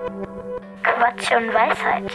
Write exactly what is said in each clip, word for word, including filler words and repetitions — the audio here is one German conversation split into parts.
Quatsch und Weisheit.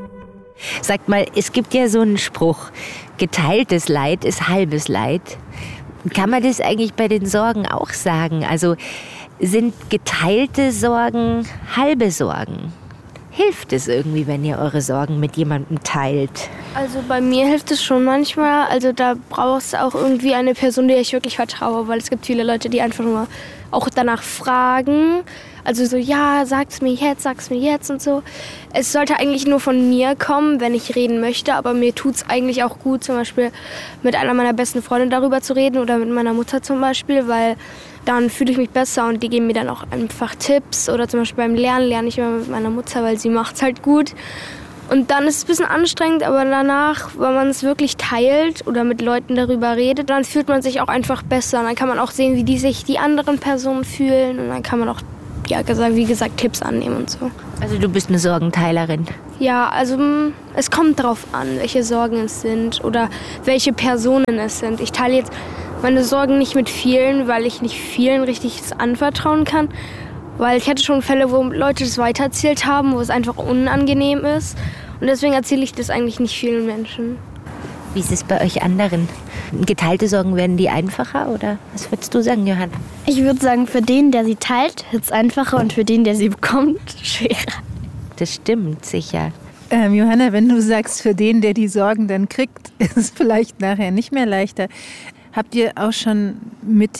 Sagt mal, es gibt ja so einen Spruch, geteiltes Leid ist halbes Leid. Kann man das eigentlich bei den Sorgen auch sagen? Also sind geteilte Sorgen halbe Sorgen? Hilft es irgendwie, wenn ihr eure Sorgen mit jemandem teilt? Also bei mir hilft es schon manchmal. Also da braucht es auch irgendwie eine Person, der ich wirklich vertraue. Weil es gibt viele Leute, die einfach nur auch danach fragen. Also so, ja, sag's mir jetzt, sag's mir jetzt und so. Es sollte eigentlich nur von mir kommen, wenn ich reden möchte. Aber mir tut's eigentlich auch gut, zum Beispiel mit einer meiner besten Freunde darüber zu reden oder mit meiner Mutter zum Beispiel, weil dann fühle ich mich besser und die geben mir dann auch einfach Tipps. Oder zum Beispiel beim Lernen lerne ich immer mit meiner Mutter, weil sie macht's halt gut. Und dann ist es ein bisschen anstrengend, aber danach, wenn man es wirklich teilt oder mit Leuten darüber redet, dann fühlt man sich auch einfach besser. Und dann kann man auch sehen, wie die sich die anderen Personen fühlen. Und dann kann man auch, ja, wie gesagt, Tipps annehmen und so. Also du bist eine Sorgenteilerin? Ja, also es kommt drauf an, welche Sorgen es sind oder welche Personen es sind. Ich teile jetzt meine Sorgen nicht mit vielen, weil ich nicht vielen richtig anvertrauen kann. Weil ich hatte schon Fälle, wo Leute das weitererzählt haben, wo es einfach unangenehm ist. Und deswegen erzähle ich das eigentlich nicht vielen Menschen. Wie ist es bei euch anderen? Geteilte Sorgen, werden die einfacher oder was würdest du sagen, Johanna? Ich würde sagen, für den, der sie teilt, wird es einfacher und für den, der sie bekommt, schwerer. Das stimmt, sicher. Ähm, Johanna, wenn du sagst, für den, der die Sorgen dann kriegt, ist es vielleicht nachher nicht mehr leichter. Habt ihr auch schon mit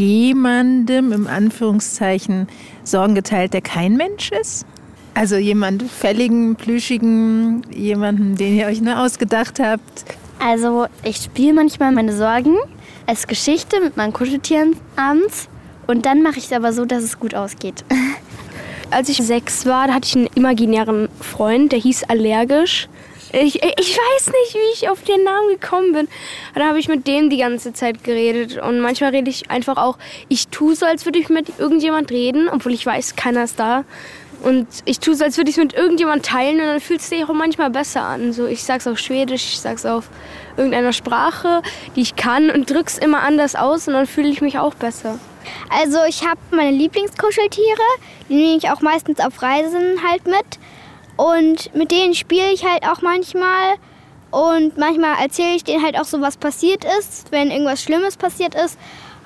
jemandem, im Anführungszeichen, Sorgen geteilt, der kein Mensch ist? Also jemand fälligen, plüschigen, jemanden, den ihr euch nur ausgedacht habt? Also ich spiele manchmal meine Sorgen als Geschichte mit meinen Kuscheltieren abends und dann mache ich es aber so, dass es gut ausgeht. Als ich sechs war, da hatte ich einen imaginären Freund, der hieß Allergisch. Ich, ich weiß nicht, wie ich auf den Namen gekommen bin. Da habe ich mit dem die ganze Zeit geredet. Und manchmal rede ich einfach auch, ich tue so, als würde ich mit irgendjemand reden, obwohl ich weiß, keiner ist da. Und ich tue so, als würde ich es mit irgendjemand teilen und dann fühlt es sich auch manchmal besser an. So, ich sage es auf Schwedisch, ich sage es auf irgendeiner Sprache, die ich kann und drücke es immer anders aus und dann fühle ich mich auch besser. Also ich habe meine Lieblingskuscheltiere, die nehme ich auch meistens auf Reisen halt mit. Und mit denen spiele ich halt auch manchmal. Und manchmal erzähle ich denen halt auch so, was passiert ist, wenn irgendwas Schlimmes passiert ist.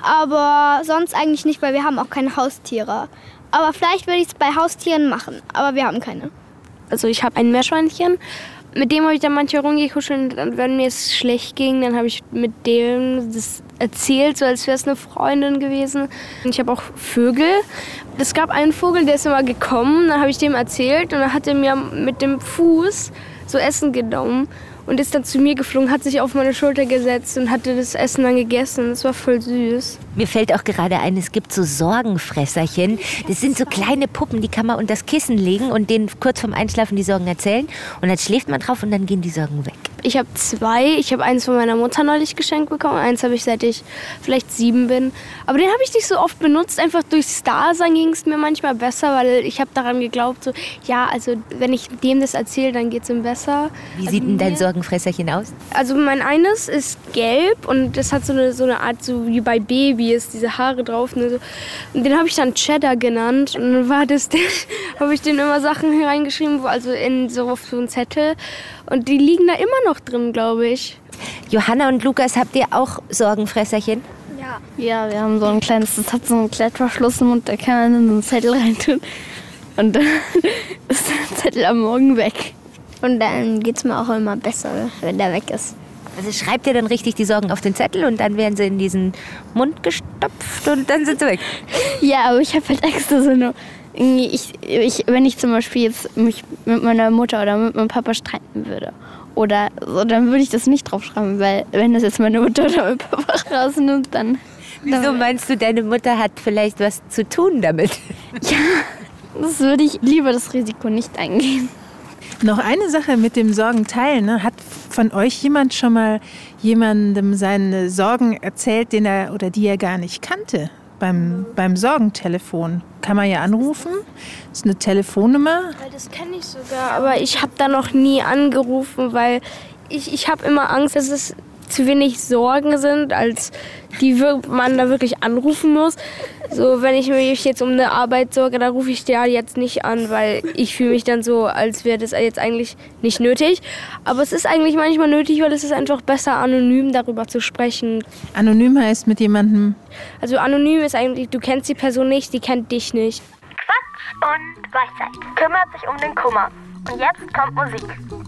Aber sonst eigentlich nicht, weil wir haben auch keine Haustiere. Aber vielleicht würde ich es bei Haustieren machen, aber wir haben keine. Also ich habe ein Meerschweinchen, mit dem habe ich dann manchmal rumgekuschelt. Und wenn mir es schlecht ging, dann habe ich mit dem das erzählt, so als wäre es eine Freundin gewesen. Und ich habe auch Vögel. Es gab einen Vogel, der ist immer gekommen, dann habe ich dem erzählt und dann hat er mir mit dem Fuß so Essen genommen und ist dann zu mir geflogen, hat sich auf meine Schulter gesetzt und hatte das Essen dann gegessen. Das war voll süß. Mir fällt auch gerade ein, es gibt so Sorgenfresserchen. Das sind so kleine Puppen, die kann man unter das Kissen legen und denen kurz vorm Einschlafen die Sorgen erzählen. Und dann schläft man drauf und dann gehen die Sorgen weg. Ich habe zwei. Ich habe eins von meiner Mutter neulich geschenkt bekommen. Eins habe ich, seit ich vielleicht sieben bin. Aber den habe ich nicht so oft benutzt. Einfach durchs Dasein ging es mir manchmal besser, weil ich habe daran geglaubt, so, ja, also wenn ich dem das erzähle, dann geht es ihm besser. Wie also sieht denn dein Sorgenfresserchen aus? Also mein eines ist gelb und das hat so eine, so eine Art, so wie bei Babys, diese Haare drauf. Ne, so. Und den habe ich dann Cheddar genannt. Und dann war das, habe ich den immer Sachen reingeschrieben, also in so auf so einen Zettel. Und die liegen da immer noch drin, glaube ich. Johanna und Lukas, habt ihr auch Sorgenfresserchen? Ja. Ja, wir haben so ein kleines, das hat so einen Klettverschluss im Mund, da kann man in so einen Zettel reintun. Und dann ist der Zettel am Morgen weg. Und dann geht es mir auch immer besser, wenn der weg ist. Also schreibt ihr dann richtig die Sorgen auf den Zettel und dann werden sie in diesen Mund gestopft und dann sind sie weg? Ja, aber ich habe halt extra so eine... Ich, ich, wenn ich zum Beispiel jetzt mich mit meiner Mutter oder mit meinem Papa streiten würde oder so, dann würde ich das nicht draufschreiben, weil wenn das jetzt meine Mutter oder mein Papa rausnimmt, dann... Wieso dann, meinst du, deine Mutter hat vielleicht was zu tun damit? Ja, das würde ich lieber das Risiko nicht eingehen. Noch eine Sache mit dem Sorgenteilen. Ne? Hat von euch jemand schon mal jemandem seine Sorgen erzählt, den er oder die er gar nicht kannte? Beim, beim Sorgentelefon kann man ja anrufen. Das ist eine Telefonnummer. Das kenne ich sogar, aber ich habe da noch nie angerufen, weil ich, ich habe immer Angst, dass es zu wenig Sorgen sind, als die man da wirklich anrufen muss. So, wenn ich mich jetzt um eine Arbeit sorge, dann rufe ich da jetzt nicht an, weil ich fühle mich dann so, als wäre das jetzt eigentlich nicht nötig. Aber es ist eigentlich manchmal nötig, weil es ist einfach besser, anonym darüber zu sprechen. Anonym heißt mit jemandem? Also anonym ist eigentlich, du kennst die Person nicht, die kennt dich nicht. Quatsch und Weisheit kümmert sich um den Kummer. Und jetzt kommt Musik.